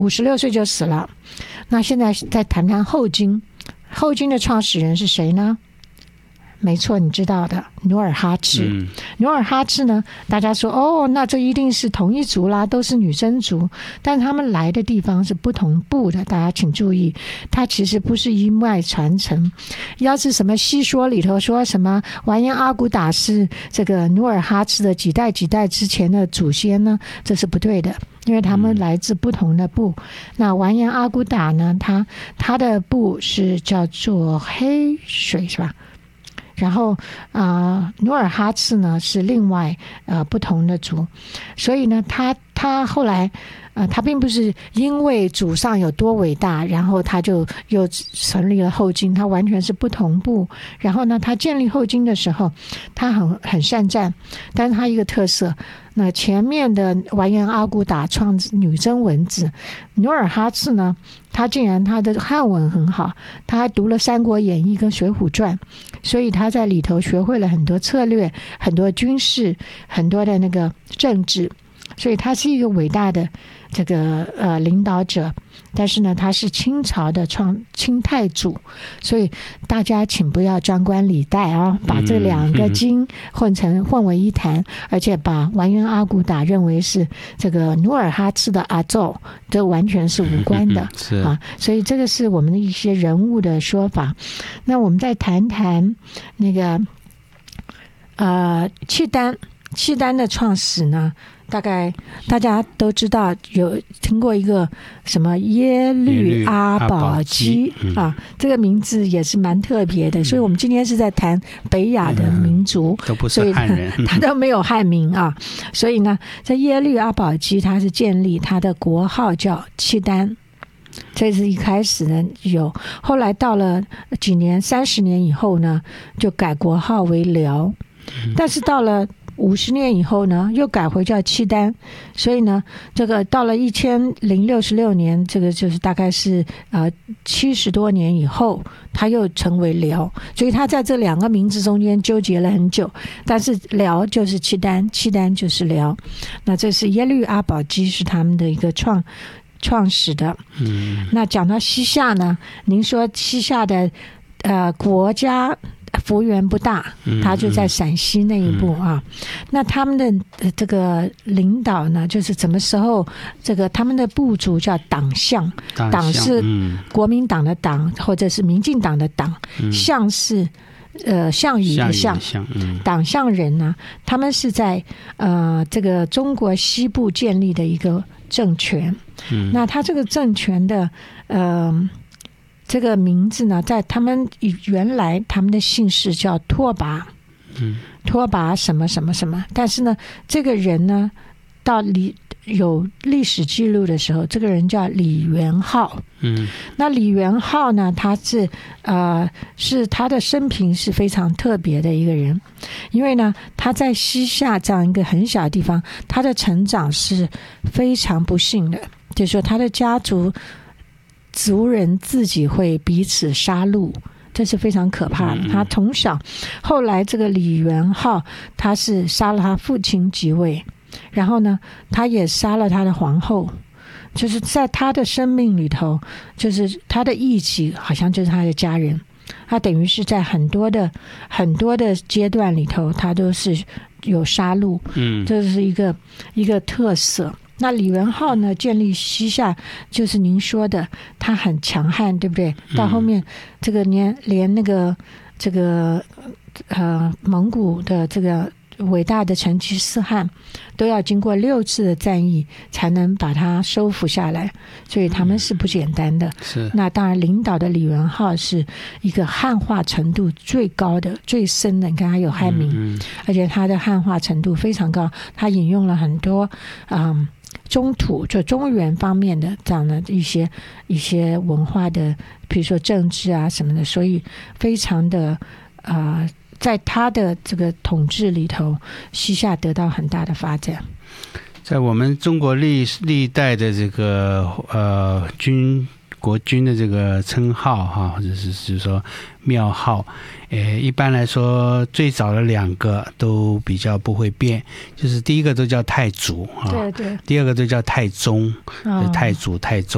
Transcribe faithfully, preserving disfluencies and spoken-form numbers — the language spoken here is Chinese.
五十六岁就死了。那现在再谈谈后金，后金的创始人是谁呢？没错，你知道的，努尔哈赤。嗯、努尔哈赤呢，大家说哦，那这一定是同一族啦，都是女真族，但他们来的地方是不同步的，大家请注意，它其实不是一脉传承。要是什么西说里头说什么完颜阿骨打是这个努尔哈赤的几代几代之前的祖先呢，这是不对的。因为他们来自不同的部，嗯、那完颜阿骨打呢，他他的部是叫做黑水，是吧？然后啊、呃，努尔哈赤呢是另外呃不同的族，所以呢，他他后来呃，他并不是因为祖上有多伟大，然后他就又成立了后金，他完全是不同步。然后呢，他建立后金的时候，他很很善战，但是他一个特色，那前面的完颜阿骨打创女真文字，努尔哈赤呢，他竟然他的汉文很好，他还读了《三国演义》跟《水浒传》，所以他在里头学会了很多策略、很多军事、很多的那个政治，所以他是一个伟大的这个呃领导者。但是呢，他是清朝的创清太祖，所以大家请不要专观李代啊，把这两个金混成混为一谈，而且把完颜阿骨打认为是这个努尔哈赤的阿祖，这完全是无关的啊。所以这个是我们的一些人物的说法。那我们再谈谈那个呃契丹，契丹的创始呢？大概大家都知道，有听过一个什么耶律阿保机、嗯、啊，这个名字也是蛮特别的。所以我们今天是在谈北亚的民族， 嗯、都不是汉人， 他都没有汉名啊。所以呢，在耶律阿保机他是建立他的国号叫契丹。这是一开始呢有，后来到了几年三十年以后呢，就改国号为辽，但是到了五十年以后呢，又改回叫契丹，所以呢，这个到了一千零六十六年，这个就是大概是呃七十多年以后，他又成为辽，所以他在这两个名字中间纠结了很久。但是辽就是契丹，契丹就是辽。那这是耶律阿保机是他们的一个创创始的。嗯，那讲到西夏呢，您说西夏的呃国家幅员不大，他就在陕西那一部啊。嗯、那他们的这个领导呢，就是什么时候这个他们的部族叫党项，党是国民党的党，或者是民进党的党，嗯、项是呃项羽的项，嗯、党项人呢，他们是在呃这个中国西部建立的一个政权。嗯、那他这个政权的呃。这个名字呢，在他们原来他们的姓氏叫拓跋，嗯，拓跋什么什么什么，但是呢，这个人呢，到历有历史记录的时候，这个人叫李元昊，嗯，那李元昊呢，他是呃是他的生平是非常特别的一个人，因为呢，他在西夏这样一个很小的地方，他的成长是非常不幸的，就是说他的家族。族人自己会彼此杀戮，这是非常可怕的。他从小，后来这个李元昊他是杀了他父亲即位，然后呢，他也杀了他的皇后，就是在他的生命里头，就是他的义气好像就是他的家人，他等于是在很多的很多的阶段里头，他都是有杀戮，嗯，这是一个一个特色。那李元昊呢，建立西夏，就是您说的，他很强悍，对不对？到后面，这个连连那个这个呃蒙古的这个伟大的成吉思汗，都要经过六次的战役才能把它收复下来，所以他们是不简单的。是。那当然，领导的李元昊是一个汉化程度最高的、最深的。你看他有汉名，嗯嗯、而且他的汉化程度非常高，他引用了很多嗯。中土就中原方面的这样的一些一些文化的，比如说政治啊什么的，所以非常的啊、呃，在他的这个统治里头，西夏得到很大的发展。 在我们中国历历代的这个呃军国军的这个称号哈，或者是就是说庙号，呃，一般来说最早的两个都比较不会变，就是第一个都叫太祖啊，对对，第二个都叫太宗，哦、太祖太宗。